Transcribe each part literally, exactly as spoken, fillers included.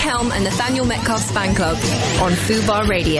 Helm and Nathaniel Metcalf's fan club on Fubar Radio.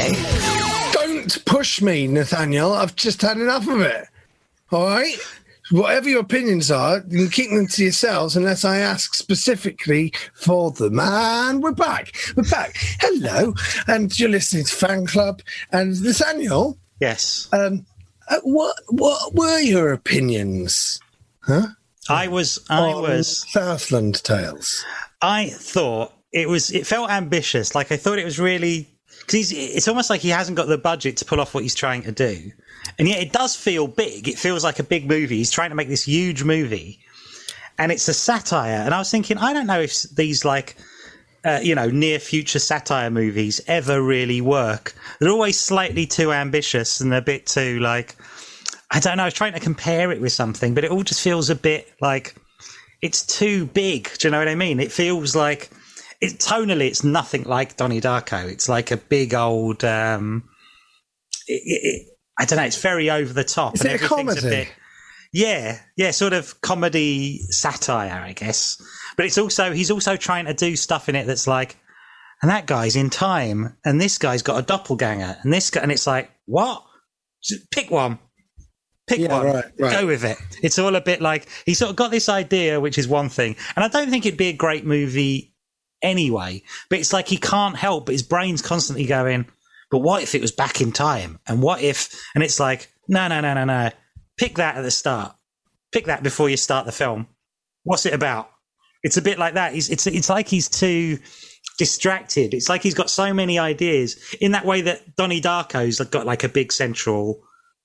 Don't push me, Nathaniel. I've just had enough of it. All right? Whatever your opinions are, you can keep them to yourselves unless I ask specifically for them. And we're back. We're back. Hello. And you're listening to Fan Club. And Nathaniel? Yes. Um, uh, what what were your opinions? Huh? I was... I On was... Southland Tales. I thought it was... It felt ambitious. Like, I thought it was really... Because it's almost like he hasn't got the budget to pull off what he's trying to do. And yet it does feel big. It feels like a big movie. He's trying to make this huge movie. And it's a satire. And I was thinking, I don't know if these, like, uh, you know, near-future satire movies ever really work. They're always slightly too ambitious and a bit too, like... I don't know. I was trying to compare it with something, but it all just feels a bit like it's too big. Do you know what I mean? It feels like... It, tonally, it's nothing like Donnie Darko. It's like a big old... Um, it, it, I don't know. It's very over the top. Is and it a everything's comedy? A bit, yeah, yeah, sort of comedy satire, I guess. But it's also he's also trying to do stuff in it that's like, and that guy's in time, and this guy's got a doppelganger, and this guy, and it's like, what? Just pick one. Pick Yeah, one. right, right. Go with it. It's all a bit like he's sort of got this idea, which is one thing, and I don't think it'd be a great movie anyway. But it's like he can't help, but his brain's constantly going, but what if it was back in time? And what if... And it's like, no, no, no, no, no. Pick that at the start. Pick that before you start the film. What's it about? It's a bit like that. He's, it's it's like he's too distracted. It's like he's got so many ideas in that way that Donnie Darko's got like a big central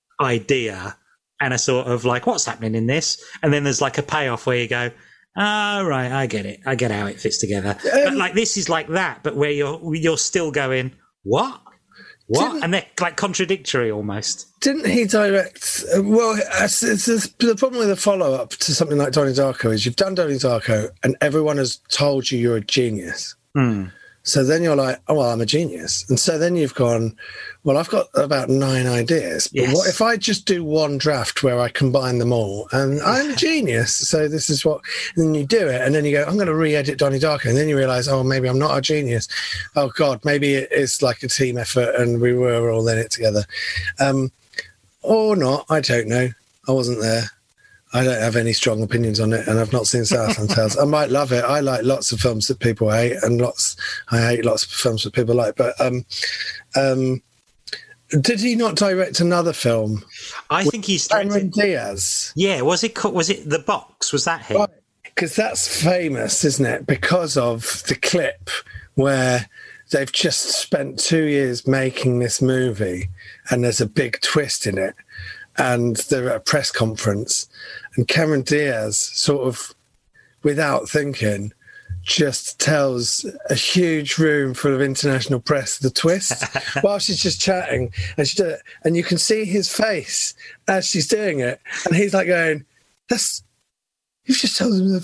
idea and a sort of like, what's happening in this? And then there's like a payoff where you go, oh, right, I get it. I get how it fits together. Um, but like this is like that, but where you're you're still going, what? What? Didn't, and they're like contradictory almost. Didn't he direct... Uh, well, it's, it's, it's, the problem with the follow-up to something like Donnie Darko is you've done Donnie Darko and everyone has told you you're a genius. Hmm. So then you're like, oh, well, I'm a genius. And so then you've gone, well, I've got about nine ideas. But Yes. what if I just do one draft where I combine them all? And I'm a genius. So this is what... And then you do it. And then you go, I'm going to re-edit Donnie Darko. And then you realise, oh, maybe I'm not a genius. Oh, God, maybe it is like a team effort and we were all in it together. Um, or not. I don't know. I wasn't there. I don't have any strong opinions on it, and I've not seen Southland Tales. I might love it. I like lots of films that people hate, and lots I hate lots of films that people like. But um, um, did he not direct another film? I think he's Cameron Diaz. Yeah, was it? Was it The Box? Was that him? Right, because that's famous, isn't it? Because of the clip where they've just spent two years making this movie, and there's a big twist in it, and they're at a press conference. And Cameron Diaz, sort of without thinking, just tells a huge room full of international press the twist while she's just chatting. And she does it, and you can see his face as she's doing it. And he's like going, that's, you've just told him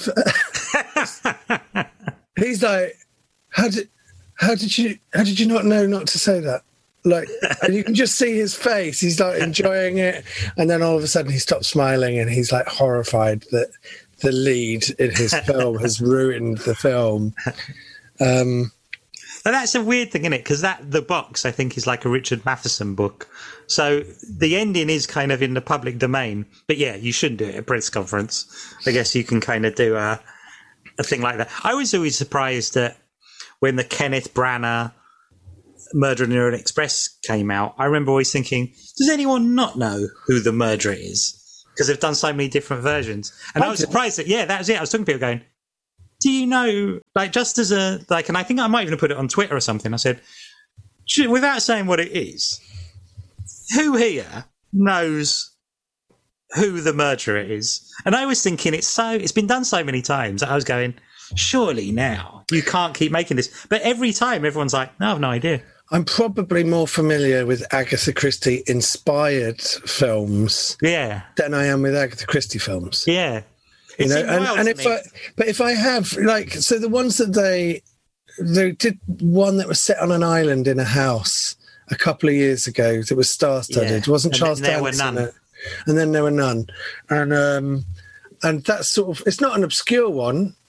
the f-. He's like, how did, how did you, how did you not know not to say that? Like, and you can just see his face. He's like enjoying it, and then all of a sudden he stops smiling, and he's like horrified that the lead in his film has ruined the film. Um, and that's a weird thing, isn't it? Because that The Box, I think, is like a Richard Matheson book. So the ending is kind of in the public domain. But yeah, you shouldn't do it at a press conference. I guess you can kind of do a a thing like that. I was always surprised that when the Kenneth Branagh Murder on the Orient Express came out, I remember always thinking, does anyone not know who the murderer is? Because they've done so many different versions. And I, I was surprised that, yeah, that was it. I was talking to people going, do you know, like, just as a, like, and I think I might even have put it on Twitter or something. I said, without saying what it is, who here knows who the murderer is? And I was thinking, it's so, it's been done so many times that I was going, surely now you can't keep making this. But every time everyone's like, no, I've no idea. I'm probably more familiar with Agatha Christie inspired films, yeah, than I am with Agatha Christie films. Yeah, you know, and, and if I, but if I have like, so the ones that they they did one that was set on an island in a house a couple of years ago that was star-studded. Yeah. Wasn't and Charles there Dance were none. in it? And then there were none, and um, and that's sort of, it's not an obscure one.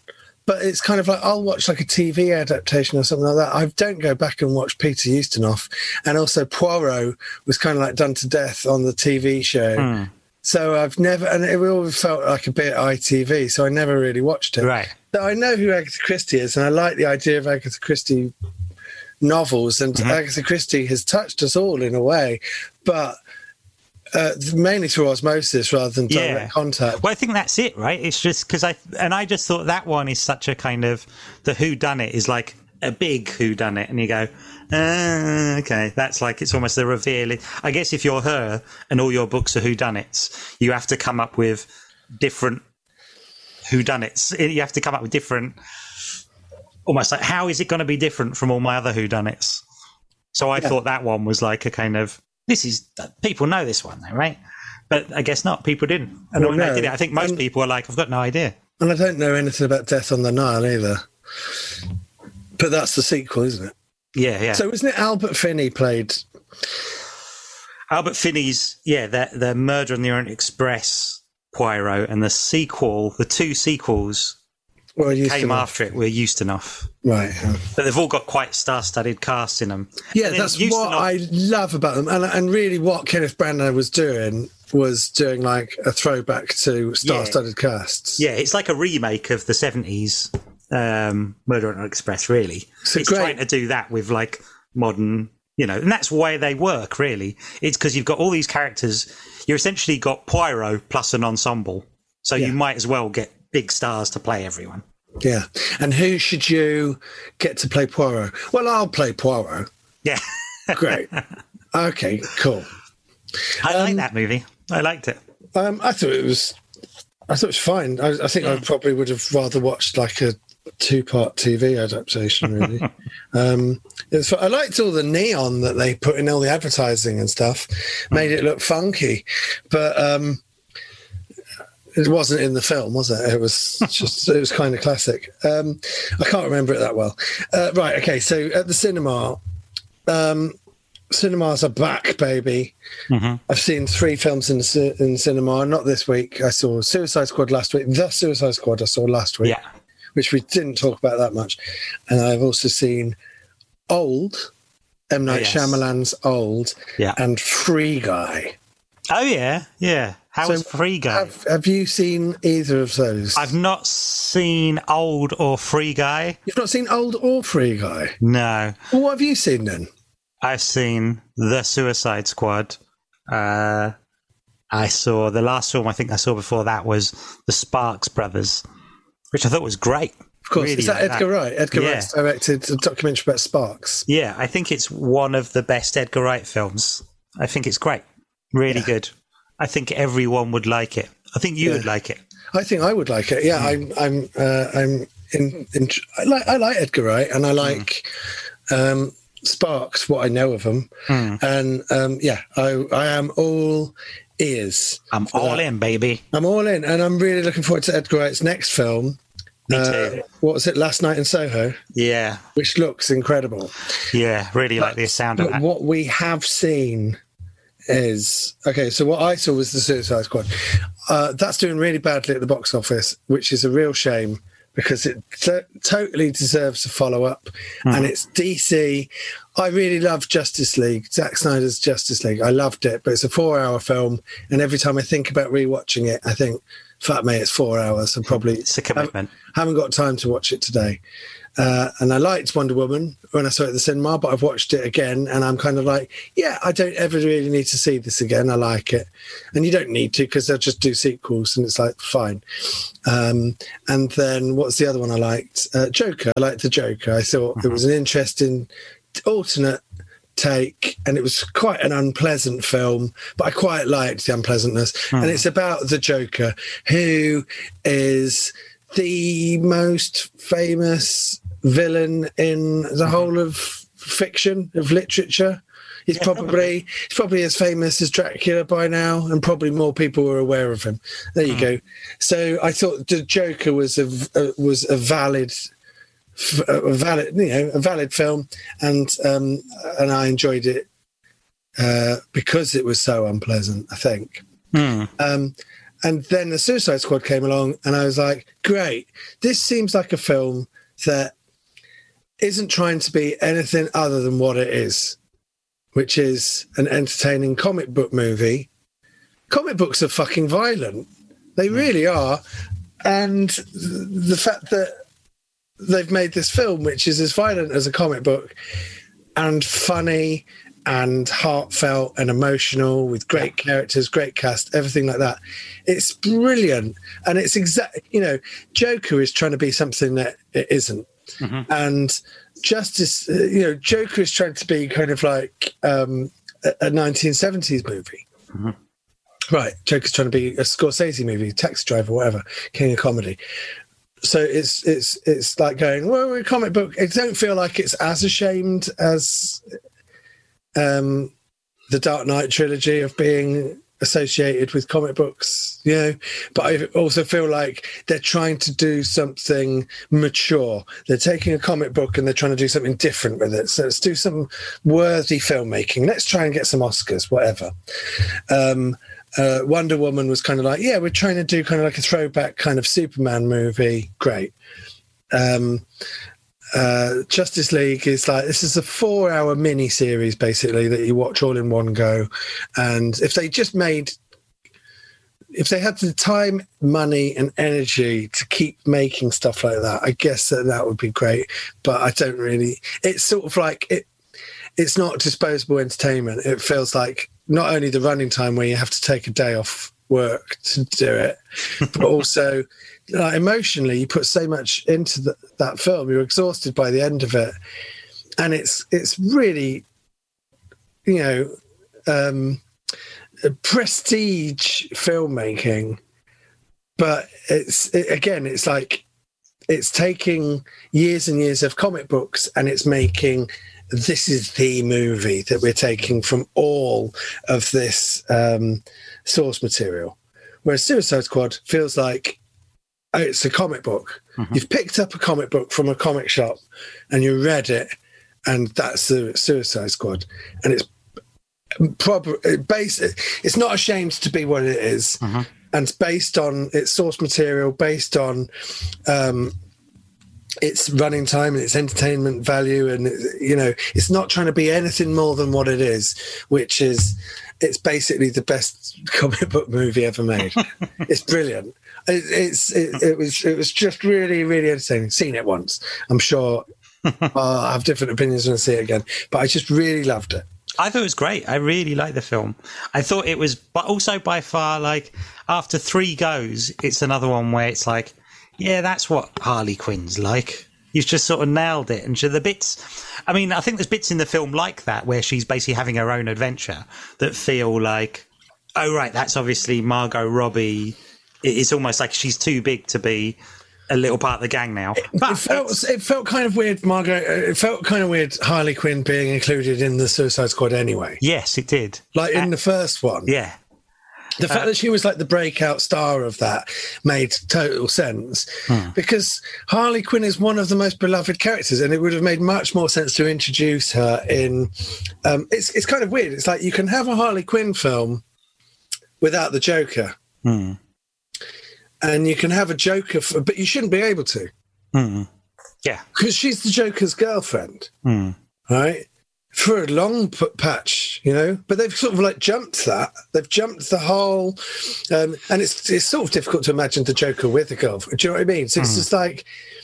but it's kind of like I'll watch like a T V adaptation or something like that. I don't go back and watch Peter Ustinov, and also Poirot was kind of like done to death on the T V show. Mm. So I've never, and it always felt like a bit I T V, so I never really watched it. Right. So I know who Agatha Christie is, and I like the idea of Agatha Christie novels, and mm-hmm. Agatha Christie has touched us all in a way, but uh, mainly through osmosis rather than direct yeah. contact. Well, I think that's it, right? It's just because I, and I just thought that one is such a kind of, the whodunit is like a big whodunit, and you go, uh, okay, that's like, it's almost the reveal. I guess if you're her and all your books are whodunits, you have to come up with different whodunits. You have to come up with different, almost like, how is it going to be different from all my other whodunits? So I yeah. thought that one was like a kind of, this is, people know this one, right? But I guess not. People didn't. And well, when no. they did it, I think most and, people are like, I've got no idea. And I don't know anything about Death on the Nile either. But that's the sequel, isn't it? Yeah, yeah. So isn't it Albert Finney played? Albert Finney's, yeah, the, the Murder on the Orient Express Poirot, and the sequel, the two sequels well, came after it were Ustinov. Right. But they've all got quite star-studded casts in them. Yeah, that's Ustinov, what I love about them. And, and really what Kenneth Branagh was doing was doing like a throwback to star-studded yeah. casts. Yeah, it's like a remake of the seventies um, Murder on the Express, really. So it's great. trying to do that with like modern, you know, and that's why they work, really. It's because you've got all these characters. You're essentially got Poirot plus an ensemble. So yeah. you might as well get big stars to play everyone. Yeah. And who should you get to play Poirot? Well, I'll play Poirot. Yeah. Great. Okay, cool. I um, like that movie. I liked it. Um, I thought it was I thought it was fine. I, I think yeah. I probably would have rather watched like a two-part T V adaptation, really. um, it was, I liked all the neon that they put in all the advertising and stuff. Made it look funky. But um, it wasn't in the film, was it? It was just, it was kind of classic. Um, I can't remember it that well. Uh, right, okay, so at the cinema, um, cinemas are back, baby. Mm-hmm. I've seen three films in the, in the cinema. Not this week. I saw Suicide Squad last week. The Suicide Squad I saw last week, yeah. which we didn't talk about that much. And I've also seen Old, M. Night oh, yes. Shyamalan's Old, yeah. and Free Guy. Oh, yeah, yeah. How so was Free Guy? Have, have you seen either of those? I've not seen Old or Free Guy. You've not seen Old or Free Guy? No. Well, what have you seen then? I've seen The Suicide Squad. Uh, I saw the last film I think I saw before that was The Sparks Brothers, which I thought was great. Of course, really is that like Edgar that. Wright? Edgar yeah. Wright's directed a documentary about Sparks. Yeah, I think it's one of the best Edgar Wright films. I think it's great. Really yeah. good. I think everyone would like it. I think you yeah. would like it. I think I would like it. Yeah, mm. I'm. I'm. Uh, I'm. In, in, I like. I like Edgar Wright, and I like mm. um, Sparks. What I know of him, mm. and um, yeah, I. I am all ears. I'm all that. in, baby. I'm all in, and I'm really looking forward to Edgar Wright's next film. Me uh, too. What was it? Last Night in Soho. Yeah, which looks incredible. Yeah, really but, like the sound but of that. What we have seen. Is okay. So what I saw was The Suicide Squad. Uh, that's doing really badly at the box office, which is a real shame because it t- totally deserves a follow up. Mm. And it's D C. I really love Justice League, Zack Snyder's Justice League. I loved it, but it's a four-hour film, and every time I think about rewatching it, I think, "Fuck me, it's four hours." And probably it's a commitment. Haven't, haven't got time to watch it today. Uh, and I liked Wonder Woman when I saw it at the cinema, but I've watched it again and I'm kind of like, yeah, I don't ever really need to see this again. I like it. And you don't need to because they'll just do sequels and it's like, fine. Um, and then what's the other one I liked? Uh, Joker. I liked the Joker. I thought mm-hmm. it was an interesting alternate take and it was quite an unpleasant film, but I quite liked the unpleasantness. Mm-hmm. And it's about the Joker, who is the most famous villain in the whole of fiction, of literature. He's yeah, probably probably. he's probably as famous as Dracula by now, and probably more people were aware of him. There you mm. go. So I thought the Joker was a, a was a valid, a valid, you know, a valid film, and um, and I enjoyed it uh, because it was so unpleasant. I think. Mm. Um, and then the Suicide Squad came along, and I was like, great. This seems like a film that isn't trying to be anything other than what it is, which is an entertaining comic book movie. Comic books are fucking violent. They really are. And the fact that they've made this film, which is as violent as a comic book and funny and heartfelt and emotional with great characters, great cast, everything like that. It's brilliant. And it's exact, you know, Joker is trying to be something that it isn't. Mm-hmm. And Justice, you know, Joker is trying to be kind of like um, a nineteen seventies movie. Mm-hmm. Right. Joker's trying to be a Scorsese movie, Taxi Driver, whatever, king of comedy. So it's it's it's like going, well, we're a comic book. It don't feel like it's as ashamed as um, the Dark Knight trilogy of being associated with comic books, you know. But I also feel like they're trying to do something mature. They're taking a comic book and they're trying to do something different with it. So let's do some worthy filmmaking. Let's try and get some Oscars, whatever. Um, Uh, Wonder Woman was kind of like, yeah, we're trying to do kind of like a throwback kind of Superman movie. Great. Um, uh, Justice League is like, this is a four hour mini series basically that you watch all in one go. And if they just made, if they had the time, money and energy to keep making stuff like that, I guess that that would be great. But I don't really, it's sort of like, it. it's not disposable entertainment. It feels like not only the running time where you have to take a day off work to do it, but also like, emotionally, you put so much into the, that film. You're exhausted by the end of it, and it's it's really, you know, um, prestige filmmaking. But it's it, again, it's like it's taking years and years of comic books, and it's making. This is the movie that we're taking from all of this um, source material. Whereas Suicide Squad feels like oh, it's a comic book. Mm-hmm. You've picked up a comic book from a comic shop and you read it, and that's the Suicide Squad. And it's probably based, it's not ashamed to be what it is. Mm-hmm. And it's based on its source material, based on um, its running time and its entertainment value, and you know, it's not trying to be anything more than what it is, which is it's basically the best comic book movie ever made. It's brilliant. It, it's it, it was it was just really really entertaining. Seen it once, I'm sure I'll have different opinions when I see it again, but I just really loved it. I thought it was great. I really liked the film. I thought it was, but also by far, like after three goes, it's another one where it's like, yeah, that's what Harley Quinn's like. You've just sort of nailed it. And the bits, I mean, I think there's bits in the film like that where she's basically having her own adventure that feel like, oh, right, that's obviously Margot Robbie. It's almost like she's too big to be a little part of the gang now. But it felt, it felt kind of weird, Margot. It felt kind of weird, Harley Quinn being included in the Suicide Squad anyway. Yes, it did. Like in uh, the first one. Yeah. The fact uh, that she was like the breakout star of that made total sense hmm. because Harley Quinn is one of the most beloved characters, and it would have made much more sense to introduce her in. Um, it's it's kind of weird. It's like you can have a Harley Quinn film without the Joker, hmm. and you can have a Joker, f- but you shouldn't be able to. Hmm. Yeah, because she's the Joker's girlfriend, hmm. right? For a long p- patch, you know, but they've sort of like jumped that. They've jumped the whole, um, and it's it's sort of difficult to imagine the Joker with a girlfriend. Do you know what I mean? So it's mm. just like,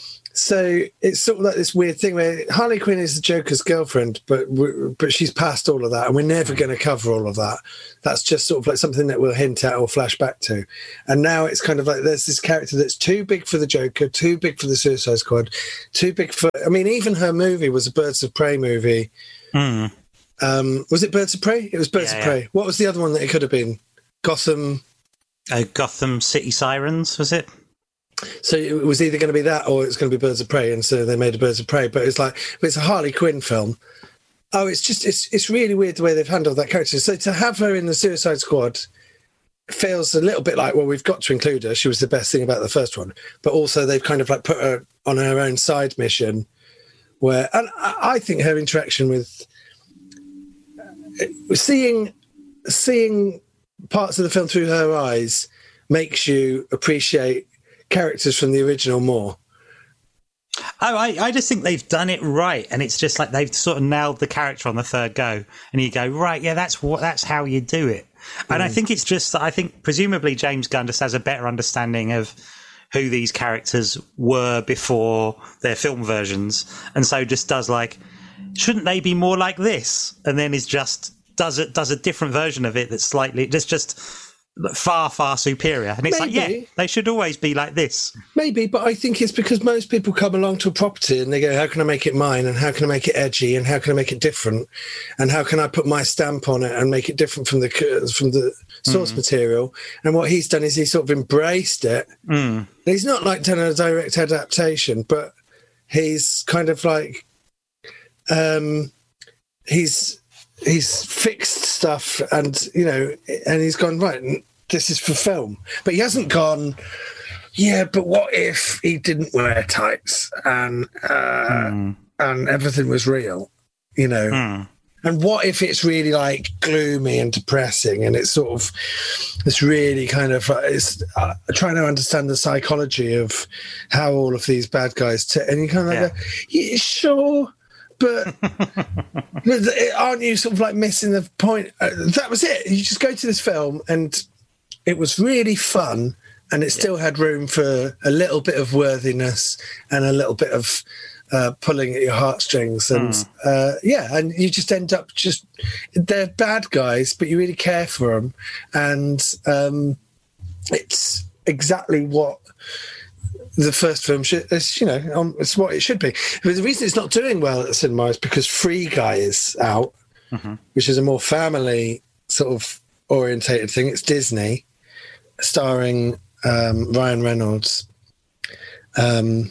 so it's sort of like this weird thing where Harley Quinn is the Joker's girlfriend, but but she's past all of that, and we're never going to cover all of that. That's just sort of like something that we'll hint at or flash back to. And now it's kind of like there's this character that's too big for the Joker, too big for the Suicide Squad, too big for. I mean, even her movie was a Birds of Prey movie. Mm. Um, was it Birds of Prey? It was Birds yeah, of Prey. Yeah. What was the other one that it could have been? Gotham. Uh, Gotham City Sirens, was it? So it was either going to be that or it's going to be Birds of Prey, and so they made a Birds of Prey. But it's like it's a Harley Quinn film. Oh, it's just it's it's really weird the way they've handled that character. So to have her in the Suicide Squad feels a little bit like, well, we've got to include her. She was the best thing about the first one, but also they've kind of like put her on her own side mission. Where, and I think her interaction with seeing seeing parts of the film through her eyes makes you appreciate characters from the original more. Oh, I, I just think they've done it right, and it's just like they've sort of nailed the character on the third go, and you go, right, yeah, that's what that's how you do it. And mm. I think it's just that I think presumably James Gunn just has a better understanding of who these characters were before their film versions, and so just does like, shouldn't they be more like this? And then is just does it does a different version of it that's slightly just just. far, far superior. And it's Maybe. like, yeah, they should always be like this. Maybe, but I think it's because most people come along to a property and they go, how can I make it mine? And how can I make it edgy? And how can I make it different? And how can I put my stamp on it and make it different from the from the source mm. material? And what he's done is he sort of embraced it. Mm. He's not like done a direct adaptation, but he's kind of like, um, he's... he's fixed stuff, and you know, and he's gone, right, this is for film. But he hasn't gone, yeah, but what if he didn't wear tights and uh, mm. and everything was real, you know? Mm. And what if it's really like gloomy and depressing, and it's sort of this really kind of uh, it's uh, trying to understand the psychology of how all of these bad guys t- and you kind of like, yeah. go, yeah, sure. But, but aren't you sort of like missing the point? Uh, that was it. You just go to this film and it was really fun, and it still yeah. had room for a little bit of worthiness and a little bit of uh, pulling at your heartstrings. And mm. uh, yeah, and you just end up just, they're bad guys, but you really care for them. And um, it's exactly what the first film should, it's, you know, um, it's what it should be. But the reason it's not doing well at the cinema is because Free Guy is out, mm-hmm. which is a more family sort of orientated thing. It's Disney, starring um, Ryan Reynolds. Um,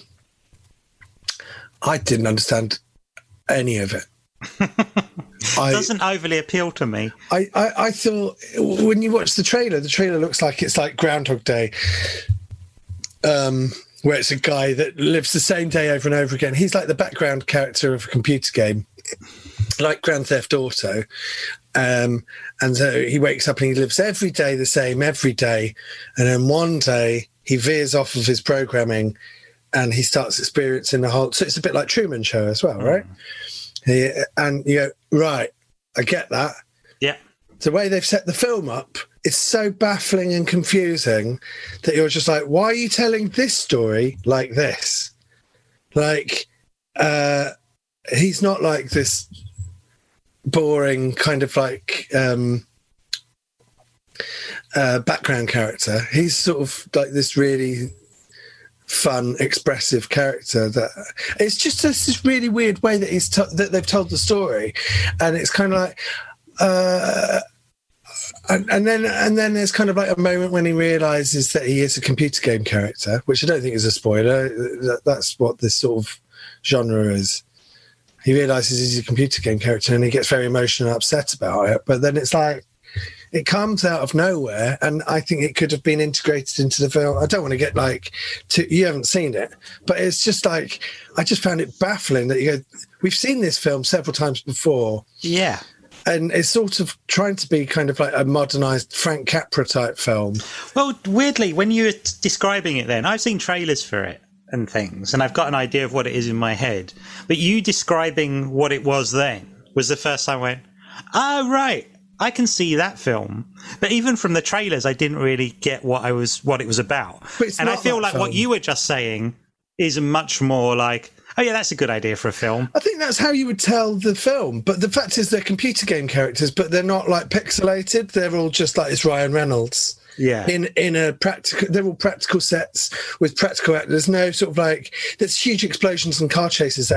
I didn't understand any of it. I, doesn't overly appeal to me. I, I, I thought when you watch the trailer, the trailer looks like it's like Groundhog Day. Um, where it's a guy that lives the same day over and over again. He's like the background character of a computer game, like Grand Theft Auto. Um, and so he wakes up and he lives every day the same, every day. And then one day he veers off of his programming and he starts experiencing the whole... So it's a bit like Truman Show as well, right? Mm. He, and you go, right, I get that. Yeah. The way they've set the film up, it's so baffling and confusing that you're just like, why are you telling this story like this? Like, uh, he's not like this boring kind of like um, uh, background character. He's sort of like this really fun, expressive character that it's just this, this really weird way that he's to- that they've told the story. And it's kind of like, uh, And, and then and then there's kind of like a moment when he realises that he is a computer game character, which I don't think is a spoiler. That, that's what this sort of genre is. He realises he's a computer game character and he gets very emotional and upset about it. But then it's like, it comes out of nowhere, and I think it could have been integrated into the film. I don't want to get like, to, you haven't seen it, but it's just like, I just found it baffling that you go, we've seen this film several times before. Yeah. And it's sort of trying to be kind of like a modernised Frank Capra type film. Well, weirdly, when you were t- describing it then, I've seen trailers for it and things, and I've got an idea of what it is in my head. But you describing what it was then was the first time I went, oh, right, I can see that film. But even from the trailers, I didn't really get what I was, what it was about. And I feel like film. What you were just saying is much more like, oh, yeah, that's a good idea for a film. I think that's how you would tell the film. But the fact is they're computer game characters, but they're not, like, pixelated. They're all just like it's Ryan Reynolds. Yeah. In in a practical... They're all practical sets with practical actors. There's no sort of, like... There's huge explosions and car chases